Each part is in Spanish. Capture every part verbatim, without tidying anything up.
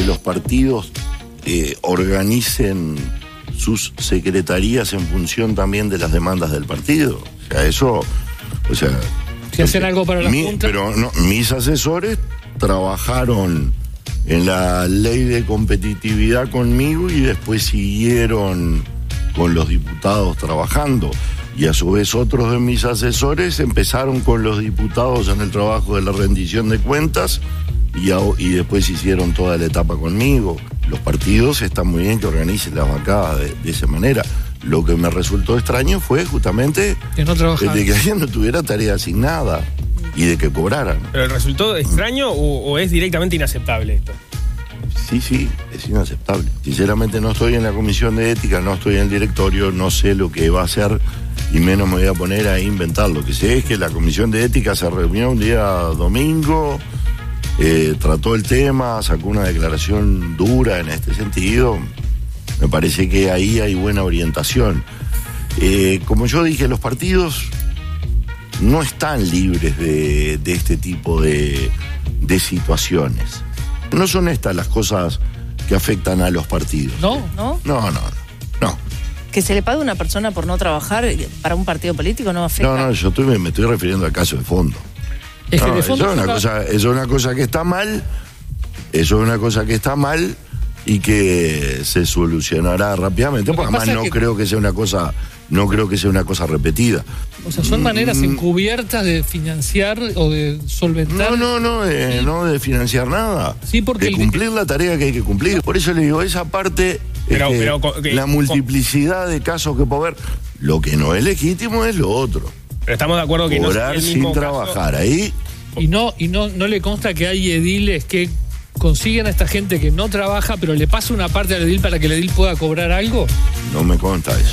los partidos eh, organicen sus secretarías en función también de las demandas del partido. O sea, eso, o sea... Si hacen algo para la mi, Junta... Pero no, mis asesores trabajaron en la ley de competitividad conmigo y después siguieron con los diputados trabajando. Y a su vez otros de mis asesores empezaron con los diputados en el trabajo de la rendición de cuentas y, a, y después hicieron toda la etapa conmigo. Los partidos están muy bien que organicen las bancadas de, de esa manera. Lo que me resultó extraño fue justamente que no trabajaran, de que alguien no tuviera tarea asignada y de que cobraran. ¿Pero el resultó extraño o, o es directamente inaceptable esto? Sí, sí, es inaceptable. Sinceramente no estoy en la comisión de ética, no estoy en el directorio, no sé lo que va a hacer y menos me voy a poner a inventar. Lo que sé es que la comisión de ética se reunió un día domingo, eh, trató el tema, sacó una declaración dura en este sentido. Me parece que ahí hay buena orientación. Eh, como yo dije, los partidos no están libres de, de este tipo de, de situaciones. No son estas las cosas que afectan a los partidos. ¿No? ¿No? No, no, no. no. Que se le pague a una persona por no trabajar para un partido político no afecta. No, no, yo estoy, me estoy refiriendo al caso de fondo. Es que no, de fondo eso, es una está... cosa, eso es una cosa que está mal, eso es una cosa que está mal y que se solucionará rápidamente, porque además no que... creo que sea una cosa, no creo que sea una cosa repetida. O sea, son maneras encubiertas de financiar o de solventar. No, no, no, de, no de financiar nada. Sí, porque de cumplir el... la tarea que hay que cumplir. Por eso le digo, esa parte, pero, es pero, que que, la multiplicidad de casos que puede haber, lo que no es legítimo es lo otro. Pero estamos de acuerdo que cobrar no es el sin mismo trabajar caso. ahí. Y no, y no, no le consta que hay ediles que consiguen a esta gente que no trabaja, pero le pasa una parte al edil para que el edil pueda cobrar algo. No me consta eso.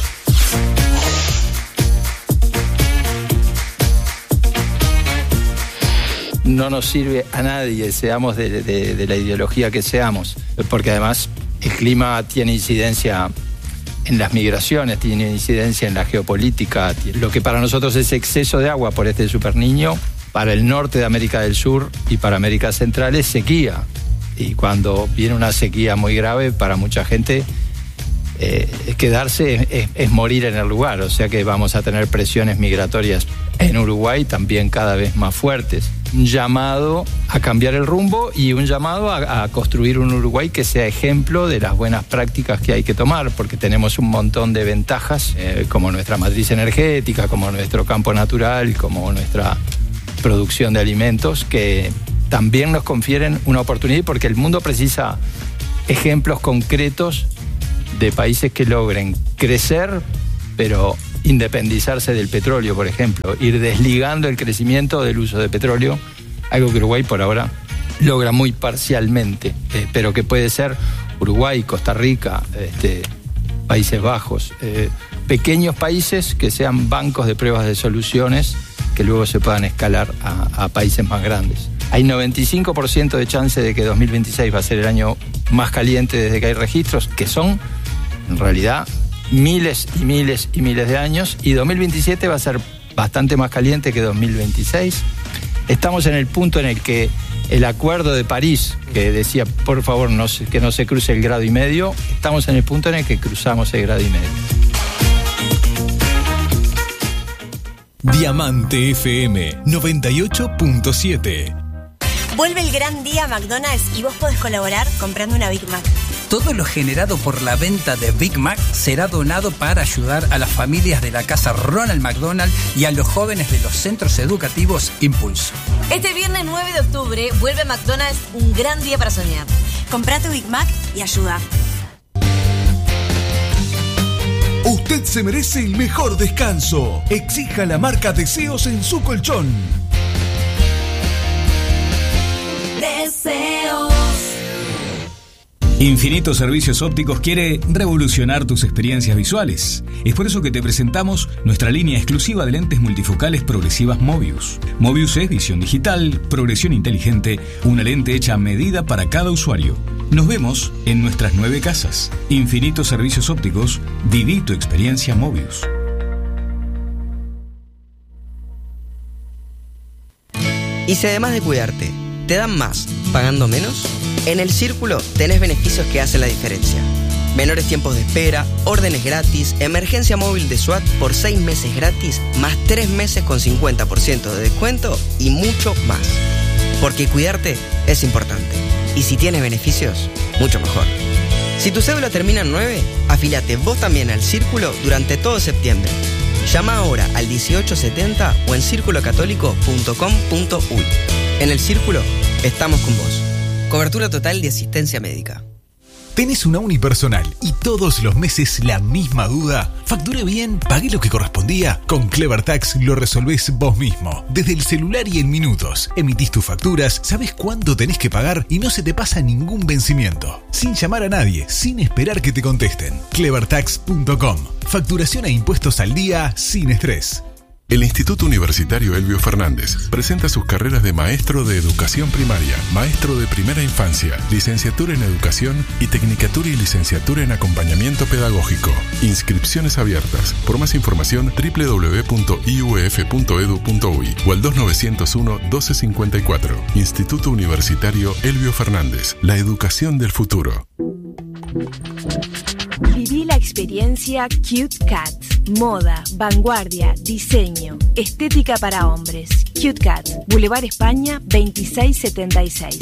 No nos sirve a nadie, seamos de, de, de la ideología que seamos, porque además el clima tiene incidencia en las migraciones, tiene incidencia en la geopolítica. Lo que para nosotros es exceso de agua por este superniño, para el norte de América del Sur y para América Central es sequía. Y cuando viene una sequía muy grave, para mucha gente, eh, quedarse es, es, es morir en el lugar. O sea que vamos a tener presiones migratorias en Uruguay también cada vez más fuertes. Un llamado a cambiar el rumbo y un llamado a, a construir un Uruguay que sea ejemplo de las buenas prácticas que hay que tomar, porque tenemos un montón de ventajas, eh, como nuestra matriz energética, como nuestro campo natural, como nuestra producción de alimentos, que también nos confieren una oportunidad, porque el mundo precisa ejemplos concretos de países que logren crecer, pero independizarse del petróleo, por ejemplo, ir desligando el crecimiento del uso de petróleo, algo que Uruguay por ahora logra muy parcialmente, eh, pero que puede ser Uruguay, Costa Rica, este, Países Bajos, eh, pequeños países que sean bancos de pruebas de soluciones que luego se puedan escalar a, a países más grandes. Hay noventa y cinco por ciento de chance de que dos mil veintiséis va a ser el año más caliente desde que hay registros, que son, en realidad, miles y miles y miles de años, y dos mil veintisiete va a ser bastante más caliente que dos mil veintiséis. Estamos en el punto en el que el Acuerdo de París, que decía, por favor, no se, que no se cruce el grado y medio, estamos en el punto en el que cruzamos el grado y medio. Diamante F M noventa y ocho punto siete. Vuelve el gran día McDonald's y vos podés colaborar comprando una Big Mac. Todo lo generado por la venta de Big Mac será donado para ayudar a las familias de la casa Ronald McDonald y a los jóvenes de los centros educativos Impulso. Este viernes nueve de octubre vuelve a McDonald's un gran día para soñar. Comprá tu Big Mac y ayuda. Usted se merece el mejor descanso. Exija la marca Deseos en su colchón. Deseos. Infinito Servicios Ópticos quiere revolucionar tus experiencias visuales. Es por eso que te presentamos nuestra línea exclusiva de lentes multifocales progresivas Mobius. Mobius es visión digital, progresión inteligente, una lente hecha a medida para cada usuario. Nos vemos en nuestras nueve casas. Infinito Servicios Ópticos, viví tu experiencia Mobius. Y si además de cuidarte, ¿Te dan más pagando menos? En El Círculo tenés beneficios que hacen la diferencia. Menores tiempos de espera, órdenes gratis, emergencia móvil de SWAT por seis meses gratis, más tres meses con cincuenta por ciento de descuento y mucho más. Porque cuidarte es importante. Y si tienes beneficios, mucho mejor. Si tu cédula termina en nueve, afíliate vos también al Círculo durante todo septiembre. Llama ahora al dieciocho setenta o en círculo católico punto com punto uy. En El Círculo estamos con vos. Cobertura total de asistencia médica. ¿Tenés una unipersonal y todos los meses la misma duda? ¿Facturé bien? ¿Pagué lo que correspondía? Con CleverTax lo resolvés vos mismo. Desde el celular y en minutos. Emitís tus facturas, sabés cuánto tenés que pagar y no se te pasa ningún vencimiento. Sin llamar a nadie, sin esperar que te contesten. clever tax punto com. Facturación e impuestos al día sin estrés. El Instituto Universitario Elbio Fernández presenta sus carreras de maestro de educación primaria, maestro de primera infancia, licenciatura en educación y tecnicatura y licenciatura en acompañamiento pedagógico. Inscripciones abiertas. Por más información, doble u doble u doble u punto i u e f punto e d u punto u y o al dos nueve cero uno doce cincuenta y cuatro. Instituto Universitario Elbio Fernández. La educación del futuro. Viví la experiencia Cute Cat. Moda, vanguardia, diseño, estética para hombres. Cute Cat, Boulevard España veintiséis setenta y seis.